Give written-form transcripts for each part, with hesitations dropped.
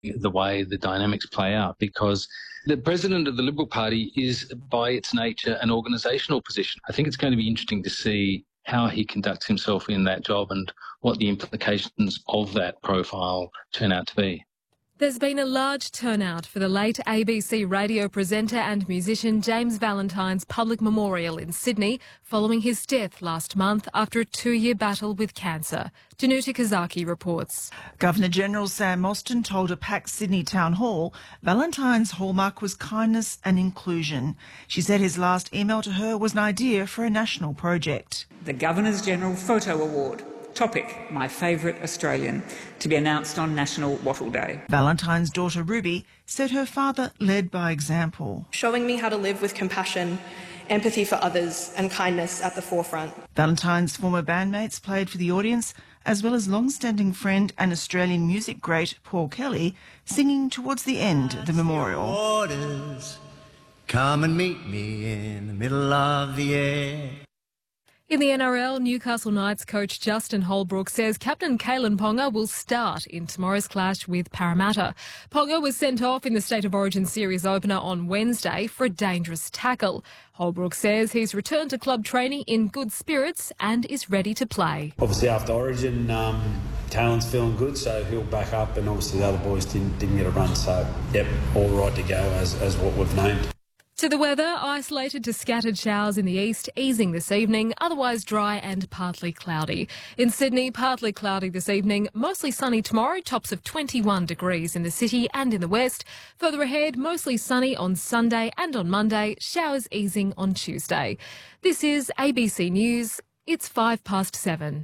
the way the dynamics play out, because the president of the Liberal Party is, by its nature, an organisational position. I think it's going to be interesting to see how he conducts himself in that job and what the implications of that profile turn out to be. There's been a large turnout for the late ABC radio presenter and musician James Valentine's public memorial in Sydney following his death last month after a 2-year battle with cancer. Danuta Kazaki reports. Governor-General Sam Mostyn told a packed Sydney Town Hall Valentine's hallmark was kindness and inclusion. She said his last email to her was an idea for a national project. The Governors-General Photo Award. Topic, my favourite Australian, to be announced on National Wattle Day. Valentine's daughter Ruby said her father led by example, showing me how to live with compassion, empathy for others and kindness at the forefront. Valentine's former bandmates played for the audience, as well as long-standing friend and Australian music great Paul Kelly, singing towards the end of the memorial. Waters, come and meet me in the middle of the air. In the NRL, Newcastle Knights coach Justin Holbrook says Captain Kalen Ponga will start in tomorrow's clash with Parramatta. Ponga was sent off in the State of Origin series opener on Wednesday for a dangerous tackle. Holbrook says he's returned to club training in good spirits and is ready to play. Obviously after Origin, Kalen's feeling good, so he'll back up, and obviously the other boys didn't get a run, so yep, all right to go as what we've named. To the weather, isolated to scattered showers in the east, easing this evening, otherwise dry and partly cloudy. In Sydney, partly cloudy this evening, mostly sunny tomorrow, tops of 21 degrees in the city and in the west. Further ahead, mostly sunny on Sunday and on Monday, showers easing on Tuesday. This is ABC News. It's 7:05.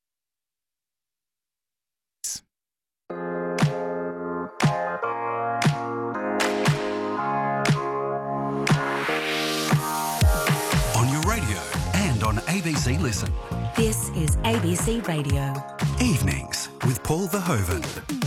On ABC Listen. This is ABC Radio. Evenings with Paul Verhoeven.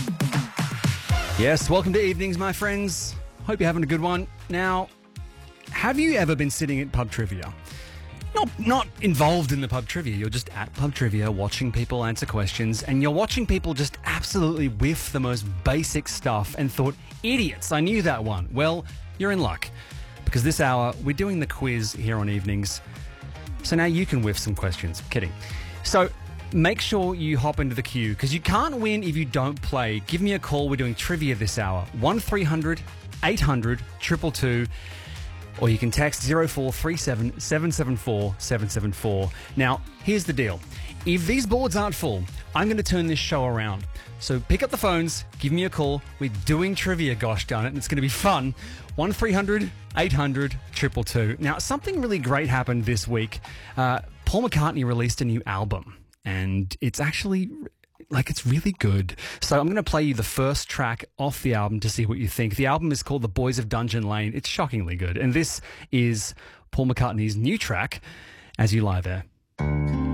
Yes, welcome to Evenings, my friends. Hope you're having a good one. Now, have you ever been sitting at pub trivia? Not involved in the pub trivia. You're just at pub trivia watching people answer questions, and you're watching people just absolutely whiff the most basic stuff and thought, idiots, I knew that one. Well, you're in luck, because this hour we're doing the quiz here on Evenings. So now you can whiff some questions. Kidding. So make sure you hop into the queue, because you can't win if you don't play. Give me a call. We're doing trivia this hour. 1300 800 222. Or you can text 0437 774 774. Now, here's the deal. If these boards aren't full, I'm going to turn this show around. So pick up the phones, give me a call. We're doing trivia, gosh darn it, and it's going to be fun. 1300 800 222. Now, something really great happened this week. Paul McCartney released a new album, and it's actually, it's really good. So I'm going to play you the first track off the album to see what you think. The album is called The Boys of Dungeon Lane. It's shockingly good. And this is Paul McCartney's new track, As You Lie There.